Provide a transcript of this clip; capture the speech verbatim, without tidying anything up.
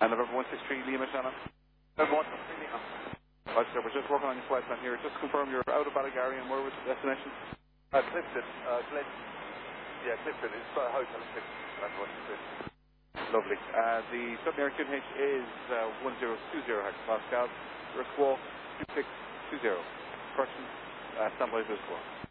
And November one six three Lima, Shannon. November one six three Lima. Right, sir, we're just working on your flight plan here. Just confirm you're out of Ballygarry and where was the destination? Uh, Clifton, uh, Glen. Yeah, Clifton. It's uh, Hotel Clifton. That's what it is. Lovely. Uh, the Sydney Air Q N H is uh, one zero two zero hectopascals. Your squawk two six two zero. Correction, uh, standby for the squawk.